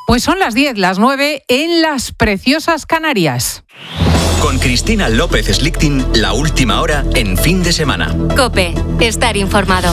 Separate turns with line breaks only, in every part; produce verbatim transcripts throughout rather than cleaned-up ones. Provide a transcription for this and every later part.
Pues son las diez, las nueve en las preciosas Canarias.
Con Cristina López Slichting, la última hora en fin de semana.
COPE, estar informado.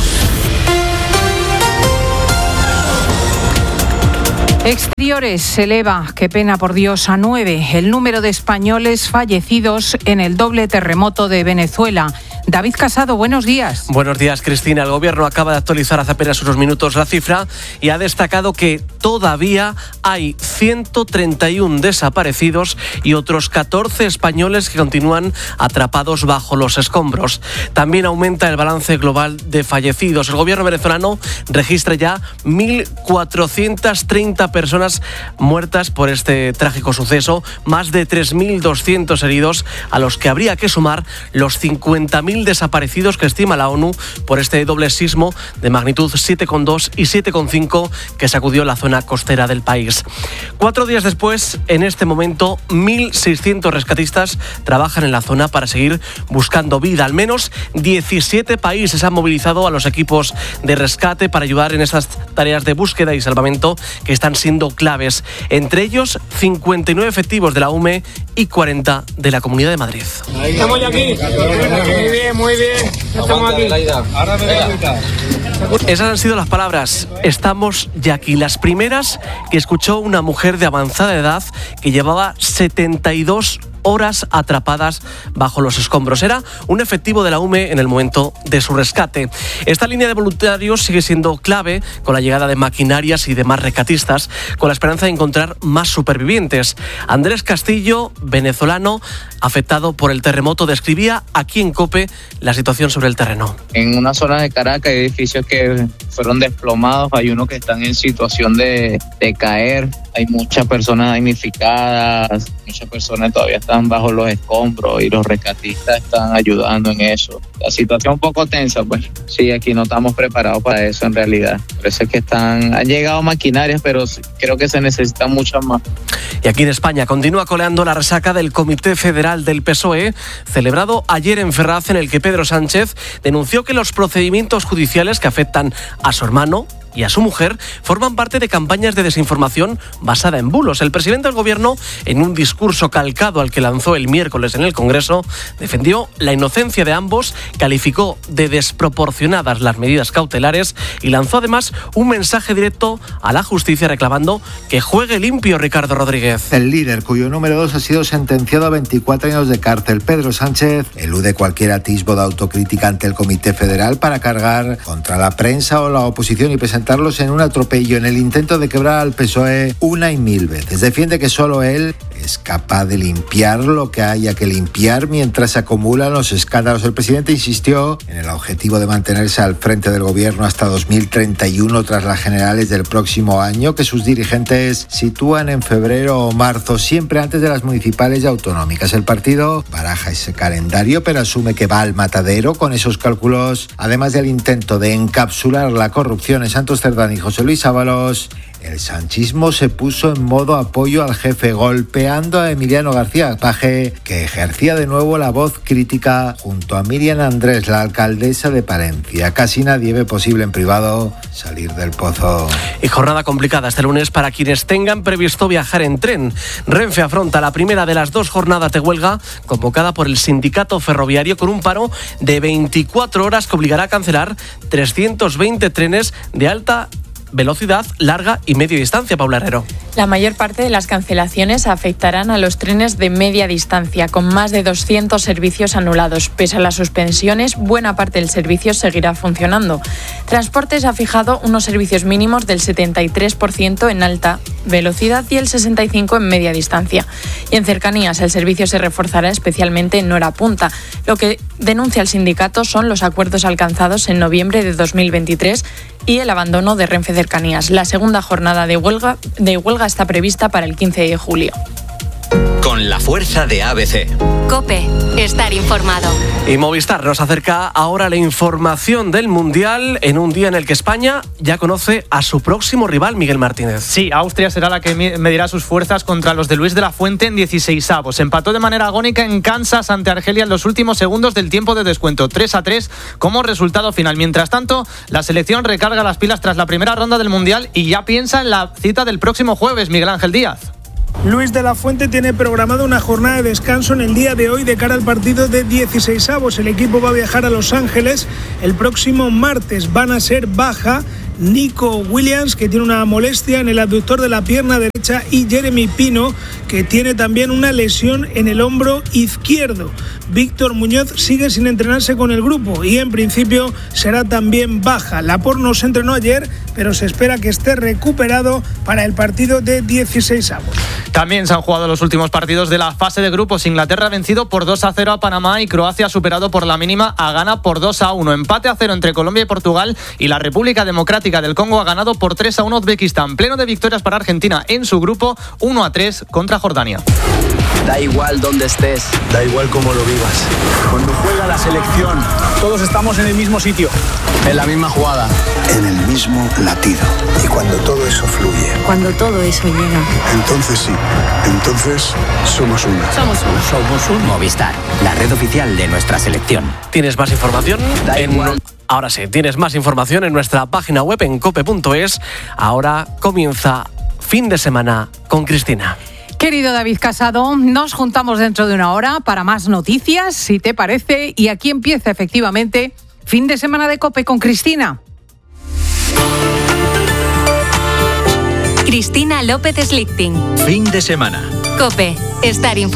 Exteriores se eleva, qué pena por Dios, a nueve el número de españoles fallecidos en el doble terremoto de Venezuela. David Casado, buenos días.
Buenos días, Cristina. El Gobierno acaba de actualizar hace apenas unos minutos la cifra y ha destacado que todavía hay ciento treinta y uno desaparecidos y otros catorce españoles que continúan atrapados bajo los escombros. También aumenta el balance global de fallecidos. El Gobierno venezolano registra ya mil cuatrocientas treinta personas muertas por este trágico suceso, más de tres mil doscientos heridos, a los que habría que sumar los cincuenta mil desaparecidos que estima la ONU por este doble sismo de magnitud siete coma dos y siete coma cinco que sacudió la zona costera del país. Cuatro días después, en este momento, mil seiscientos rescatistas trabajan en la zona para seguir buscando vida. Al menos diecisiete países han movilizado a los equipos de rescate para ayudar en estas tareas de búsqueda y salvamento que están siendo claves. Entre ellos, cincuenta y nueve efectivos de la U M E y cuarenta de la Comunidad de Madrid.
Estamos ya aquí. Muy bien, muy bien. Estamos aquí. Ahora me voy a quitar.
Esas han sido las palabras, estamos ya aquí, las primeras que escuchó una mujer de avanzada edad que llevaba setenta y dos horas atrapadas bajo los escombros. Era un efectivo de la U M E en el momento de su rescate. Esta línea de voluntarios sigue siendo clave con la llegada de maquinarias y demás rescatistas, con la esperanza de encontrar más supervivientes. Andrés Castillo, venezolano, afectado por el terremoto, describía aquí en COPE la situación sobre el terreno.
En una zona de Caracas hay edificios que fueron desplomados, hay unos que están en situación de, de caer, hay muchas personas damnificadas, muchas personas todavía están bajo los escombros y los rescatistas están ayudando en eso. La situación un poco tensa, pues sí, aquí no estamos preparados para eso en realidad. Por eso es que están, han llegado maquinarias, pero creo que se necesitan muchas más.
Y aquí en España continúa coleando la resaca del Comité Federal del P S O E, celebrado ayer en Ferraz, en el que Pedro Sánchez denunció que los procedimientos judiciales que afectan a su hermano y a su mujer forman parte de campañas de desinformación basada en bulos. El presidente del Gobierno, en un discurso calcado al que lanzó el miércoles en el Congreso, defendió la inocencia de ambos, calificó de desproporcionadas las medidas cautelares y lanzó además un mensaje directo a la justicia reclamando que juegue limpio Ricardo Rodríguez.
El líder, cuyo número dos ha sido sentenciado a veinticuatro años de cárcel, Pedro Sánchez, elude cualquier atisbo de autocrítica ante el Comité Federal para cargar contra la prensa o la oposición y presentar en un atropello en el intento de quebrar al P S O E una y mil veces. Defiende que solo él es capaz de limpiar lo que haya que limpiar mientras se acumulan los escándalos. El presidente insistió en el objetivo de mantenerse al frente del gobierno hasta dos mil treinta y uno tras las generales del próximo año, que sus dirigentes sitúan en febrero o marzo, siempre antes de las municipales y autonómicas. El partido baraja ese calendario, pero asume que va al matadero con esos cálculos, además del intento de encapsular la corrupción en Santos Cerdán y José Luis Ábalos. El sanchismo se puso en modo apoyo al jefe, golpeando a Emiliano García Paje, que ejercía de nuevo la voz crítica junto a Miriam Andrés, la alcaldesa de Palencia. Casi nadie ve posible en privado salir del pozo.
Y jornada complicada este lunes para quienes tengan previsto viajar en tren. Renfe afronta la primera de las dos jornadas de huelga convocada por el sindicato ferroviario, con un paro de veinticuatro horas que obligará a cancelar trescientos veinte trenes de alta velocidad, larga y media distancia. Paula Herrero.
La mayor parte de las cancelaciones afectarán a los trenes de media distancia, con más de doscientos servicios anulados. Pese a las suspensiones, buena parte del servicio seguirá funcionando. Transportes ha fijado unos servicios mínimos del setenta y tres por ciento en alta velocidad y el sesenta y cinco por ciento en media distancia. Y en cercanías, el servicio se reforzará especialmente en hora punta. Lo que denuncia el sindicato son los acuerdos alcanzados en noviembre de dos mil veintitrés y el abandono de Renfe Cercanías. La segunda jornada de huelga, de huelga está prevista para el quince de julio.
Con la fuerza de A B C.
COPE. Estar informado.
Y Movistar nos acerca ahora la información del Mundial en un día en el que España ya conoce a su próximo rival, Miguel Martínez.
Sí, Austria será la que medirá sus fuerzas contra los de Luis de la Fuente en dieciseisavos. Empató de manera agónica en Kansas ante Argelia en los últimos segundos del tiempo de descuento, tres a tres como resultado final. Mientras tanto, la selección recarga las pilas tras la primera ronda del Mundial y ya piensa en la cita del próximo jueves. Miguel Ángel Díaz.
Luis de la Fuente tiene programada una jornada de descanso en el día de hoy de cara al partido de dieciseisavos. El equipo va a viajar a Los Ángeles el próximo martes. Van a ser baja Nico Williams, que tiene una molestia en el abductor de la pierna derecha, y Jeremy Pino, que tiene también una lesión en el hombro izquierdo. Víctor Muñoz sigue sin entrenarse con el grupo y en principio será también baja. Laporte no se entrenó ayer, pero se espera que esté recuperado para el partido de dieciseisavos.
También se han jugado los últimos partidos de la fase de grupos. Inglaterra ha vencido por dos a cero a Panamá y Croacia ha superado por la mínima a Ghana por dos a uno. Empate a cero entre Colombia y Portugal, y la República Democrática del Congo ha ganado por tres a uno a Uzbekistán. Pleno de victorias para Argentina en su grupo, uno a tres contra Jordania.
Da igual dónde estés, da igual cómo lo vivas. Cuando juega la selección, todos estamos en el mismo sitio, en la misma jugada,
en el mismo latido. Y cuando todo eso fluye,
cuando todo eso llega,
entonces sí, entonces somos uno.
Somos uno.
Somos un Movistar, la red oficial de nuestra selección.
¿Tienes más información?
Da
en...
igual.
Ahora sí, tienes más información en nuestra página web en cope punto es. Ahora comienza Fin de Semana con Cristina.
Querido David Casado, nos juntamos dentro de una hora para más noticias, si te parece, y aquí empieza efectivamente Fin de Semana de COPE con Cristina.
Cristina López Slichting.
Fin de semana.
COPE. Estar informado.